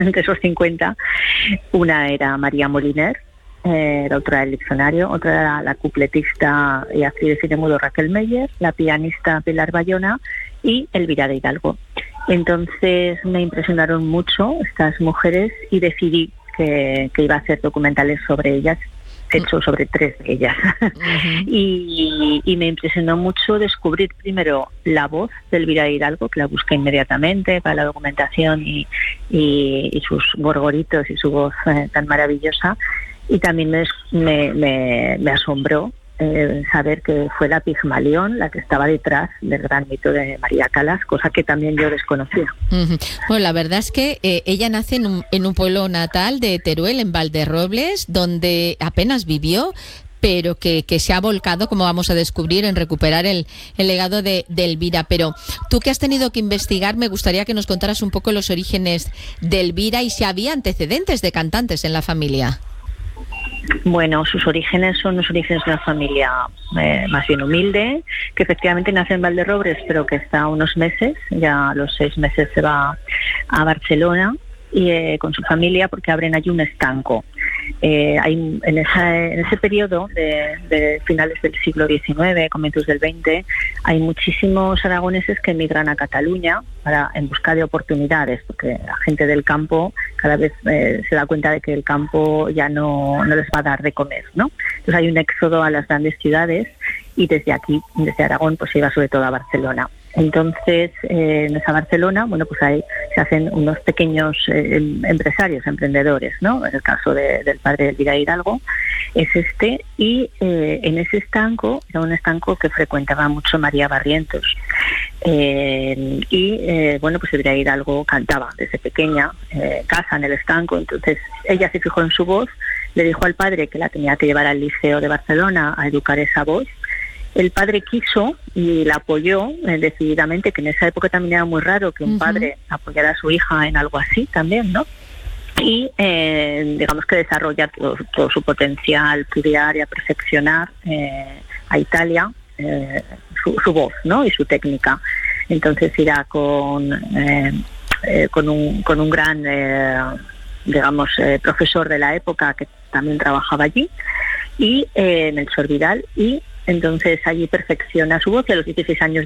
entre esos 50. Una era María Moliner, la autora del diccionario, otra era la cupletista y actriz de cine mudo Raquel Meyer, la pianista Pilar Bayona y Elvira de Hidalgo. Entonces me impresionaron mucho estas mujeres y decidí que iba a hacer documentales sobre ellas. He hecho sobre 3 de ellas. Uh-huh. y me impresionó mucho descubrir primero la voz de Elvira de Hidalgo, que la busqué inmediatamente para la documentación y sus gorgoritos y su voz tan maravillosa. Y también me asombró saber que fue la Pigmalión la que estaba detrás del gran mito de María Callas, cosa que también yo desconocía. Uh-huh. Bueno, la verdad es que ella nace en un pueblo natal de Teruel, en Valderrobles, donde apenas vivió, pero que se ha volcado, como vamos a descubrir, en recuperar el legado de Elvira. Pero tú, que has tenido que investigar, me gustaría que nos contaras un poco los orígenes de Elvira y si había antecedentes de cantantes en la familia. Bueno, sus orígenes son los orígenes de una familia más bien humilde, que efectivamente nace en Valderrobles, pero que está unos meses, ya a los 6 meses se va a Barcelona y con su familia, porque abren allí un estanco. Hay en ese periodo de finales del siglo XIX, comienzos del XX, hay muchísimos aragoneses que emigran a Cataluña en busca de oportunidades, porque la gente del campo cada vez se da cuenta de que el campo ya no les va a dar de comer, ¿no? Entonces hay un éxodo a las grandes ciudades y desde aquí, desde Aragón, pues se iba sobre todo a Barcelona. Entonces, en esa Barcelona, bueno, pues ahí se hacen unos pequeños empresarios, emprendedores, ¿no? En el caso del padre de Elvira de Hidalgo es y en ese estanco, era un estanco que frecuentaba mucho María Barrientos. Bueno, pues Elvira de Hidalgo cantaba desde pequeña, casa en el estanco, entonces ella se fijó en su voz, le dijo al padre que la tenía que llevar al Liceo de Barcelona a educar esa voz. El padre quiso y la apoyó decididamente, que en esa época también era muy raro que un padre apoyara a su hija en algo así también, ¿no? Y digamos que desarrolla todo su potencial, estudiar y a perfeccionar a Italia su voz, ¿no? Y su técnica. Entonces irá con un gran profesor de la época que también trabajaba allí, y Melchor Vidal, y entonces allí perfecciona su voz y a los 16 años